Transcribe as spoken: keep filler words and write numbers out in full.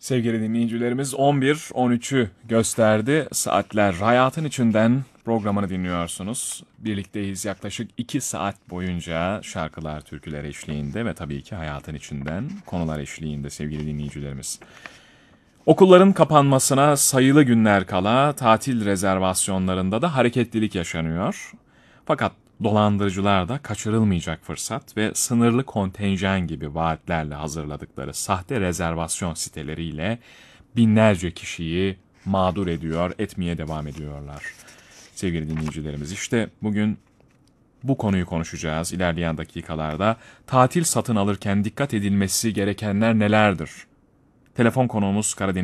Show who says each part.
Speaker 1: Sevgili dinleyicilerimiz on bir on üçü gösterdi. Saatler Hayatın İçinden programını dinliyorsunuz. Birlikteyiz yaklaşık iki saat boyunca şarkılar, türküler eşliğinde ve tabii ki hayatın içinden konular eşliğinde sevgili dinleyicilerimiz. Okulların kapanmasına sayılı günler kala tatil rezervasyonlarında da hareketlilik yaşanıyor. Fakat dolandırıcılar da kaçırılmayacak fırsat ve sınırlı kontenjan gibi vaatlerle hazırladıkları sahte rezervasyon siteleriyle binlerce kişiyi mağdur ediyor, etmeye devam ediyorlar. Sevgili dinleyicilerimiz, işte bugün bu konuyu konuşacağız ilerleyen dakikalarda. Tatil satın alırken dikkat edilmesi gerekenler nelerdir? Telefon konuğumuz Karadeniz